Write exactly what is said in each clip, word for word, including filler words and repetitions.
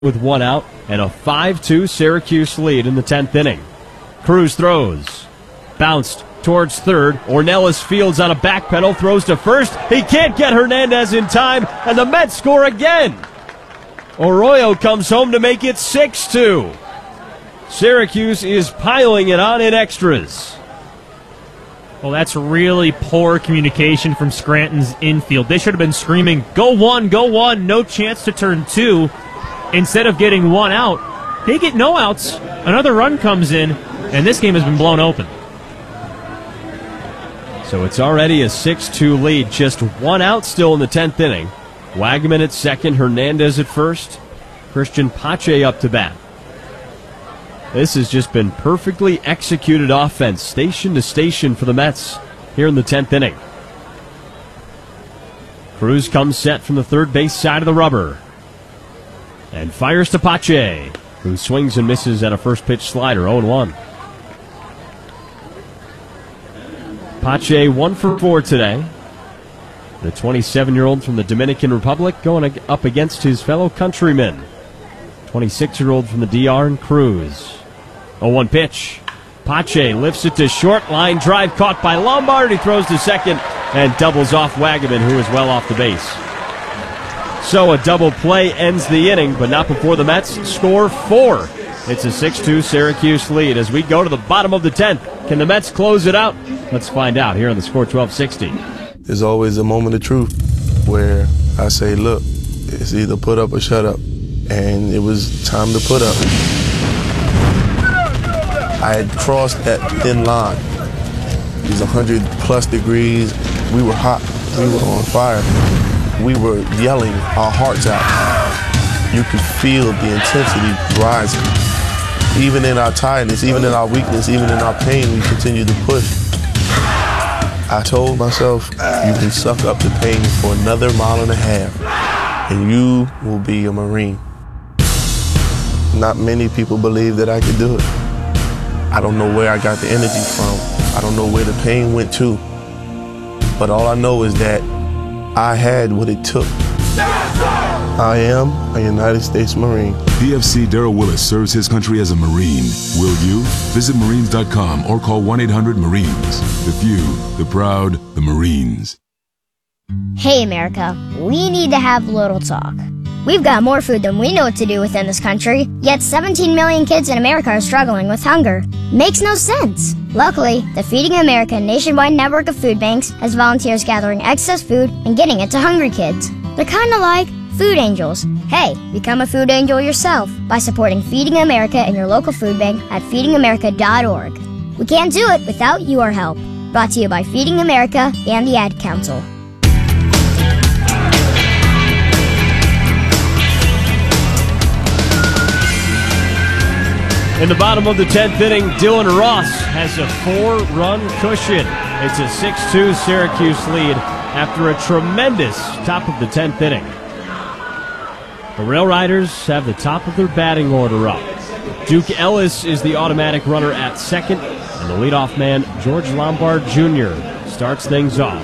with one out and a five two Syracuse lead in the tenth inning. Cruz throws. Bounced towards third. Ornelas fields on a back pedal, throws to first. He can't get Hernandez in time, and the Mets score again. Arroyo comes home to make it six two. Syracuse is piling it on in extras. Well, that's really poor communication from Scranton's infield. They should have been screaming, go one, go one, no chance to turn two. Instead of getting one out, they get no outs. Another run comes in, and this game has been blown open. So it's already a six two lead, just one out still in the tenth inning. Wagaman at second, Hernandez at first, Christian Pache up to bat. This has just been perfectly executed offense, station to station for the Mets here in the tenth inning. Cruz comes set from the third base side of the rubber and fires to Pache, who swings and misses at a first pitch slider, oh one. Pache one for four today. The twenty-seven-year-old from the Dominican Republic going up against his fellow countryman, twenty-six-year-old from the D R and Cruz. oh one pitch. Pache lifts it to short, line drive caught by Lombard. He throws to second and doubles off Wagaman, who is well off the base. So a double play ends the inning, but not before the Mets score four. It's a six two Syracuse lead as we go to the bottom of the tenth. Can the Mets close it out? Let's find out here on the Score twelve sixty. There's always a moment of truth where I say, look, it's either put up or shut up. And it was time to put up. I had crossed that thin line. It was one hundred plus degrees. We were hot. We were on fire. We were yelling our hearts out. You could feel the intensity rising. Even in our tiredness, even in our weakness, even in our pain, we continued to push. I told myself, you can suck up the pain for another mile and a half, and you will be a Marine. Not many people believe that I could do it. I don't know where I got the energy from. I don't know where the pain went to. But all I know is that I had what it took. I am a United States Marine. P F C Darrell Willis serves his country as a Marine. Will you? Visit Marines dot com or call one eight hundred Marines. The few, the proud, the Marines. Hey America, we need to have a little talk. We've got more food than we know what to do with in this country, yet seventeen million kids in America are struggling with hunger. Makes no sense. Luckily, the Feeding America nationwide network of food banks has volunteers gathering excess food and getting it to hungry kids. They're kind of like food angels. Hey, become a food angel yourself by supporting Feeding America and your local food bank at feeding america dot org. We can't do it without your help. Brought to you by Feeding America and the Ad Council. In the bottom of the tenth inning, Dylan Ross has a four-run cushion. It's a six two Syracuse lead after a tremendous top of the tenth inning. The Rail Riders have the top of their batting order up. Duke Ellis is the automatic runner at second, and the leadoff man, George Lombard Junior, starts things off.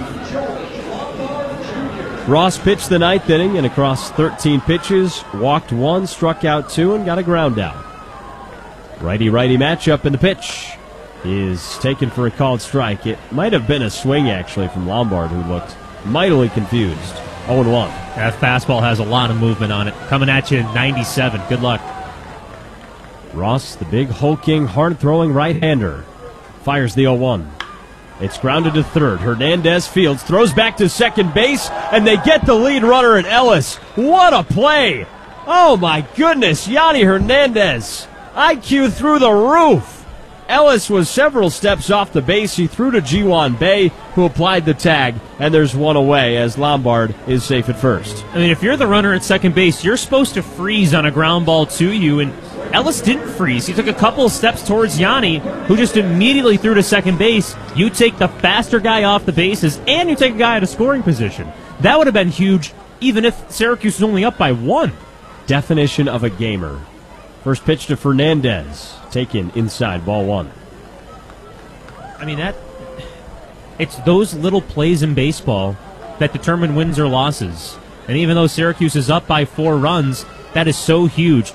Ross pitched the ninth inning and across thirteen pitches, walked one, struck out two, and got a ground out. Righty-righty matchup, and the pitch is taken for a called strike. It might have been a swing, actually, from Lombard, who looked mightily confused. oh one. That fastball has a lot of movement on it. Coming at you in ninety-seven. Good luck. Ross, the big hulking, hard-throwing right-hander, fires the oh one. It's grounded to third. Hernandez fields, throws back to second base, and they get the lead runner in Ellis. What a play! Oh, my goodness, Yanni Hernandez. I Q through the roof. Ellis was several steps off the base. He threw to Jiwan Bay, who applied the tag, and there's one away as Lombard is safe at first. I mean, if you're the runner at second base, you're supposed to freeze on a ground ball to you, and Ellis didn't freeze. He took a couple of steps towards Yanni, who just immediately threw to second base. You take the faster guy off the bases, and you take a guy at a scoring position. That would have been huge, even if Syracuse was only up by one. Definition of a gamer. First pitch to Fernandez, taken inside, ball one. I mean, that it's those little plays in baseball that determine wins or losses. And even though Syracuse is up by four runs, That is so huge.